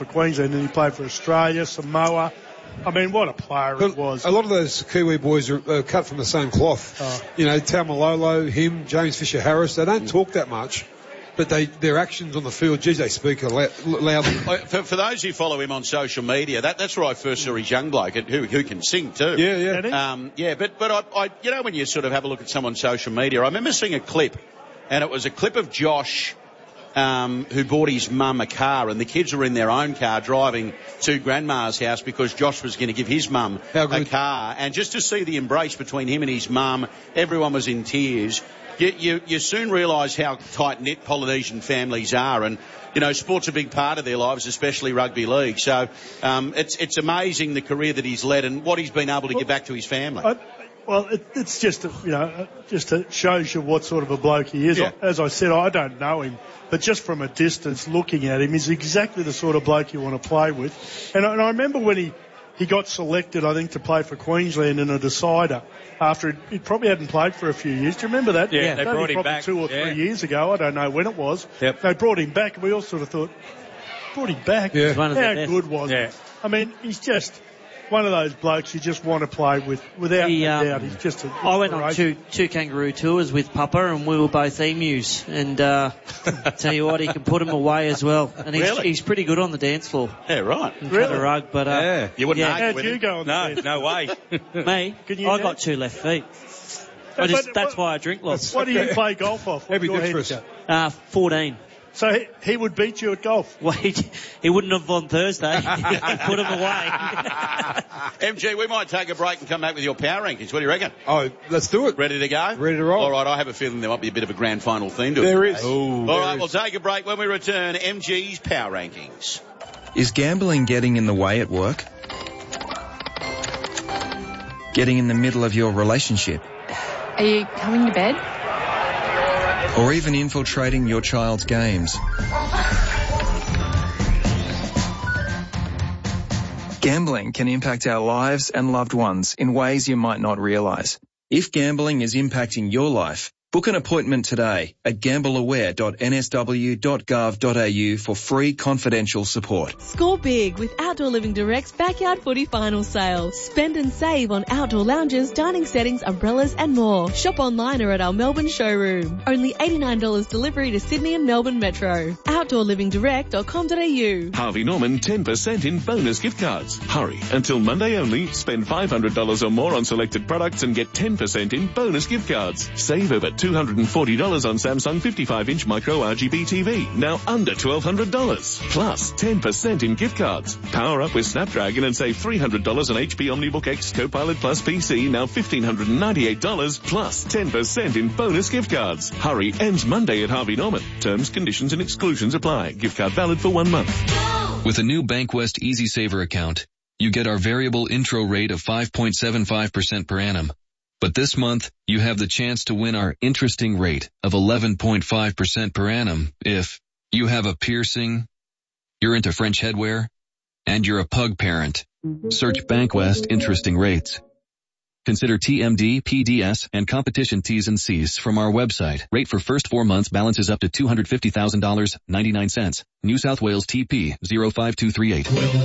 for Queensland, and he played for Australia, Samoa. I mean, what a player he was. A lot of those Kiwi boys are cut from the same cloth. Taumalolo, him, James Fisher-Harris, they don't talk that much. But their actions on the field, geez, they speak loudly. For those who follow him on social media, that's where I first saw his young bloke who can sing too. Yeah. But I when you sort of have a look at someone's social media, I remember seeing a clip, and it was a clip of Josh, who bought his mum a car, and the kids were in their own car driving to Grandma's house because Josh was going to give his mum a car. And just to see the embrace between him and his mum, everyone was in tears. You soon realise how tight-knit Polynesian families are, and, sport's a big part of their lives, especially rugby league. So it's amazing the career that he's led and what he's been able to give back to his family. It's just, it shows you what sort of a bloke he is. Yeah. As I said, I don't know him, but just from a distance looking at him, he's exactly the sort of bloke you want to play with. And I remember when he got selected, I think, to play for Queensland in a decider after he probably hadn't played for a few years. Do you remember that? Yeah, they brought him back 2 or 3 years ago. I don't know when it was. Yep. They brought him back, and we all sort of thought, brought him back? Yeah. How good was he? I mean, he's just one of those blokes you just want to play with without doubt. He's just I went on two kangaroo tours with Papa, and we were both emus. And tell you what, he can put him away as well. And he's pretty good on the dance floor. Yeah, right. And cut a rug, but you wouldn't argue How'd with you him. go on the dance? No way. Me, I got 2 left feet. That's why I drink lots. What do you play golf off? Heavy dexterous. 14. So he would beat you at golf? Well, he wouldn't have on Thursday. He put him away. MG, we might take a break and come back with your power rankings. What do you reckon? Oh, let's do it. Ready to go? Ready to roll. All right, I have a feeling there might be a bit of a grand final theme to it. There is. All right, we'll take a break. When we return, MG's power rankings. Is gambling getting in the way at work? Getting in the middle of your relationship? Are you coming to bed? Or even infiltrating your child's games? Gambling can impact our lives and loved ones in ways you might not realize. If gambling is impacting your life, book an appointment today at gambleaware.nsw.gov.au for free confidential support. Score big with Outdoor Living Direct's Backyard Footy Final Sale. Spend and save on outdoor lounges, dining settings, umbrellas and more. Shop online or at our Melbourne showroom. Only $89 delivery to Sydney and Melbourne Metro. OutdoorLivingDirect.com.au. Harvey Norman 10% in bonus gift cards. Hurry, until Monday only. Spend $500 or more on selected products and get 10% in bonus gift cards. Save over $240 on Samsung 55-inch micro RGB TV, now under $1,200. Plus 10% in gift cards. Power up with Snapdragon and save $300 on HP OmniBook X Copilot Plus PC, now $1,598. Plus 10% in bonus gift cards. Hurry, ends Monday at Harvey Norman. Terms, conditions and exclusions apply. Gift card valid for 1 month. With a new BankWest Easy Saver account, you get our variable intro rate of 5.75% per annum. But this month, you have the chance to win our interesting rate of 11.5% per annum if you have a piercing, you're into French headwear, and you're a pug parent. Search BankWest Interesting Rates. Consider TMD, PDS, and competition T's and C's from our website. Rate for first 4 months balances up to $250,000, 99 cents. New South Wales TP 05238.